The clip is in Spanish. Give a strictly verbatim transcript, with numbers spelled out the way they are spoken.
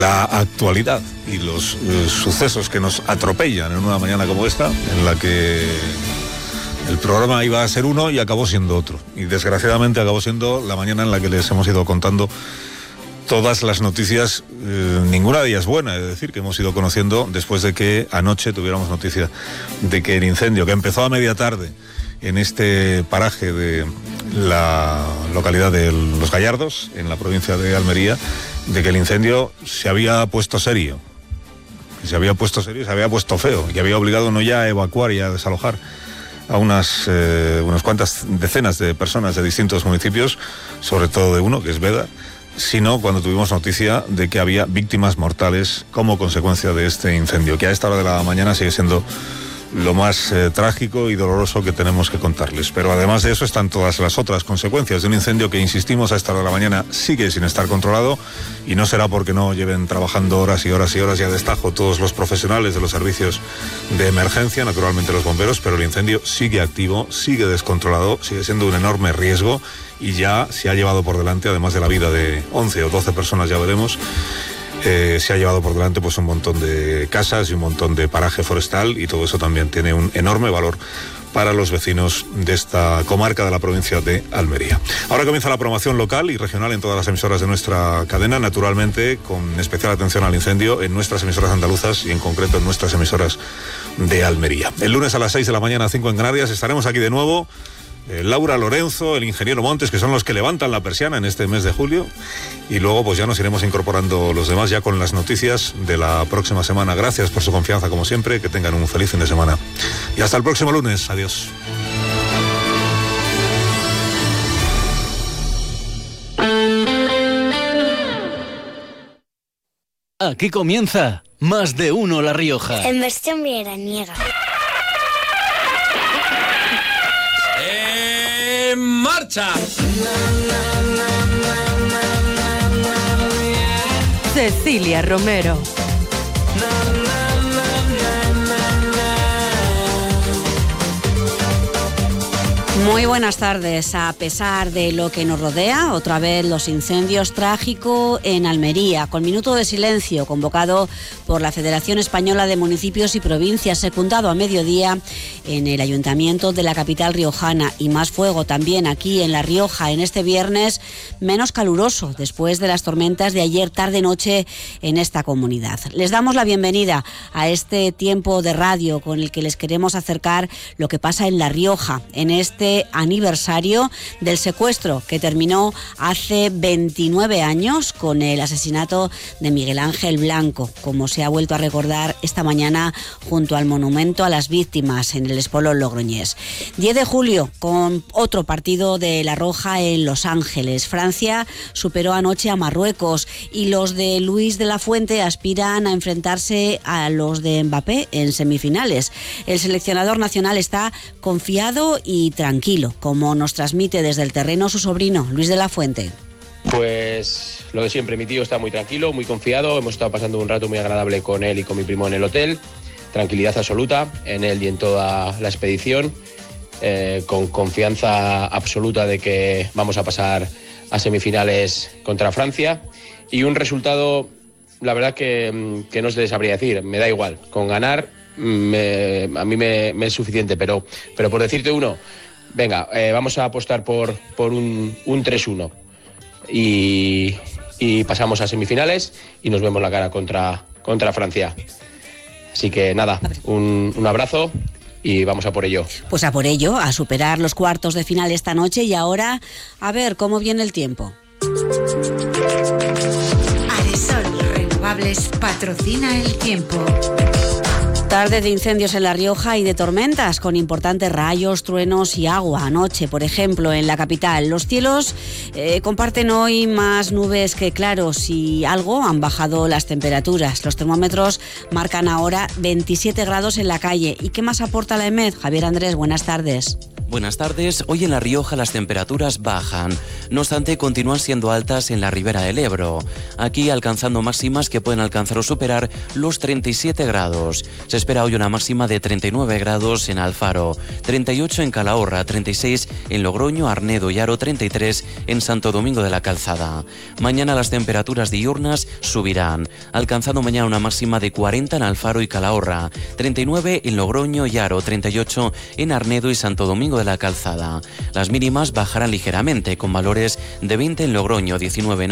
La actualidad y los eh, sucesos que nos atropellan en una mañana como esta, en la que el programa iba a ser uno y acabó siendo otro. Y desgraciadamente acabó siendo la mañana en la que les hemos ido contando todas las noticias, eh, ninguna de ellas buena, es decir, que hemos ido conociendo después de que anoche tuviéramos noticia de que el incendio, que empezó a media tarde en este paraje de la localidad de Los Gallardos, en la provincia de Almería, de que el incendio se había puesto serio, que se había puesto serio, se había puesto feo, y había obligado no ya a evacuar y a desalojar a unas, eh, unas cuantas decenas de personas de distintos municipios, sobre todo de uno, que es Beda, sino cuando tuvimos noticia de que había víctimas mortales como consecuencia de este incendio, que a esta hora de la mañana sigue siendo lo más eh, trágico y doloroso que tenemos que contarles. Pero además de eso están todas las otras consecuencias de un incendio que, insistimos, a esta hora de la mañana sigue sin estar controlado, y no será porque no lleven trabajando horas y horas y horas y a destajo todos los profesionales de los servicios de emergencia, naturalmente los bomberos, pero el incendio sigue activo, sigue descontrolado, sigue siendo un enorme riesgo y ya se ha llevado por delante, además de la vida de once o doce personas, ya veremos, Eh, se ha llevado por delante pues un montón de casas y un montón de paraje forestal, y todo eso también tiene un enorme valor para los vecinos de esta comarca de la provincia de Almería. Ahora comienza la programación local y regional en todas las emisoras de nuestra cadena, naturalmente con especial atención al incendio en nuestras emisoras andaluzas y en concreto en nuestras emisoras de Almería. El lunes a las seis de la mañana, cinco en Canarias, estaremos aquí de nuevo. Eh, Laura Lorenzo, el ingeniero Montes, que son los que levantan la persiana en este mes de julio, y luego pues ya nos iremos incorporando los demás ya con las noticias de la próxima semana. Gracias por su confianza como siempre, que tengan un feliz fin de semana y hasta el próximo lunes. Adiós. Aquí comienza Más de Uno La Rioja, en versión veraniega. ¡En marcha! Cecilia Romero. Muy buenas tardes. A pesar de lo que nos rodea, otra vez los incendios trágicos en Almería, con minuto de silencio convocado por la Federación Española de Municipios y Provincias, secundado a mediodía en el Ayuntamiento de la capital riojana, y más fuego también aquí en La Rioja en este viernes menos caluroso después de las tormentas de ayer tarde-noche en esta comunidad. Les damos la bienvenida a este tiempo de radio con el que les queremos acercar lo que pasa en La Rioja, en este aniversario del secuestro que terminó hace veintinueve años con el asesinato de Miguel Ángel Blanco, como se ha vuelto a recordar esta mañana junto al monumento a las víctimas en el Espolón logroñés. diez de julio, con otro partido de La Roja en Los Ángeles. Francia superó anoche a Marruecos y los de Luis de la Fuente aspiran a enfrentarse a los de Mbappé en semifinales. El seleccionador nacional está confiado y tranquilo, como nos transmite desde el terreno su sobrino, Luis de la Fuente. Pues lo de siempre, mi tío está muy tranquilo, muy confiado, hemos estado pasando un rato muy agradable con él y con mi primo en el hotel, tranquilidad absoluta en él y en toda la expedición, eh, con confianza absoluta de que vamos a pasar a semifinales contra Francia, y un resultado, la verdad que, que no se sabría decir, me da igual, con ganar me, a mí me, me es suficiente, pero, pero por decirte uno, venga, eh, vamos a apostar por, por un, un tres uno y, y pasamos a semifinales y nos vemos la cara contra, contra Francia. Así que nada, un, un abrazo y vamos a por ello. Pues a por ello, a superar los cuartos de final esta noche, y ahora a ver cómo viene el tiempo. Aresol Renovables patrocina el tiempo. Tarde de incendios en La Rioja y de tormentas con importantes rayos, truenos y agua. Anoche, por ejemplo, en la capital. Los cielos eh, comparten hoy más nubes que claros, y algo han bajado las temperaturas. Los termómetros marcan ahora veintisiete grados en la calle. ¿Y qué más aporta la E M E D? Javier Andrés, buenas tardes. Buenas tardes. Hoy en La Rioja las temperaturas bajan. No obstante, continúan siendo altas en la ribera del Ebro. Aquí alcanzando máximas que pueden alcanzar o superar los treinta y siete grados. Se espera hoy una máxima de treinta y nueve grados en Alfaro, treinta y ocho en Calahorra, treinta y seis en Logroño, Arnedo y Haro, treinta y tres en Santo Domingo de la Calzada. Mañana las temperaturas diurnas subirán, alcanzando mañana una máxima de cuarenta en Alfaro y Calahorra, treinta y nueve en Logroño y Haro, treinta y ocho en Arnedo y Santo Domingo de la Calzada. Las mínimas bajarán ligeramente, con valores de veinte en Logroño, diecinueve en